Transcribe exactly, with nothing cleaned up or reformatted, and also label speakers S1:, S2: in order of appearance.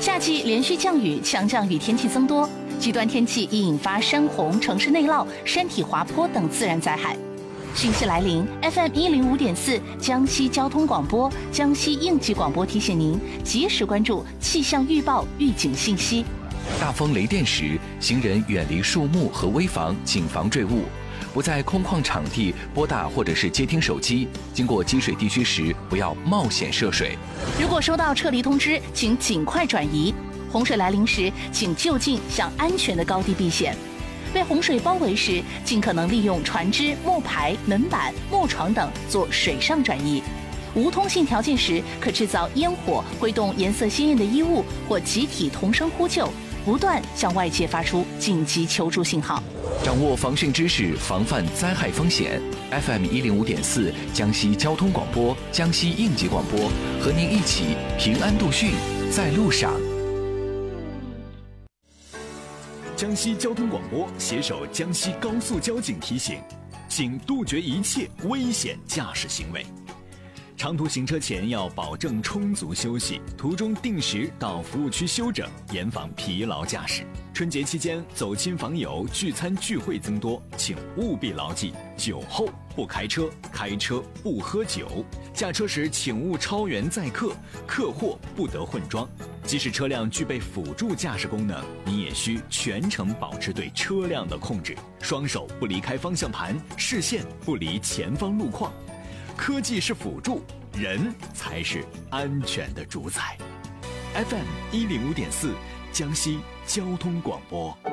S1: 夏季连续降雨，强降雨天气增多，极端天气易引发山洪、城市内涝、山体滑坡等自然灾害。汛期来临 ，F M 一零五点四江西交通广播、江西应急广播提醒您及时关注气象预报预警信息。
S2: 大风雷电时，行人远离树木和危房，谨防坠物。不在空旷场地拨打或者是接听手机，经过积水地区时不要冒险涉水。
S1: 如果收到撤离通知，请尽快转移。洪水来临时，请就近向安全的高地避险。被洪水包围时，尽可能利用船只、木牌、门板、木床等做水上转移。无通信条件时，可制造烟火，挥动颜色鲜艳的衣物，或集体同声呼救，不断向外界发出紧急求助信号。
S2: 掌握防汛知识，防范灾害风险。F M 一零五点四江西交通广播、江西应急广播，和您一起平安度汛，在路上。
S3: 江西交通广播携手江西高速交警提醒，请杜绝一切危险驾驶行为。长途行车前要保证充足休息，途中定时到服务区休整，严防疲劳驾驶。春节期间走亲访友、聚餐聚会增多，请务必牢记：酒后不开车，开车不喝酒。驾车时请勿超员载客，客货不得混装。即使车辆具备辅助驾驶功能，你也需全程保持对车辆的控制，双手不离开方向盘，视线不离前方路况。科技是辅助，人才是安全的主宰。F M 一零五点四，江西交通广播。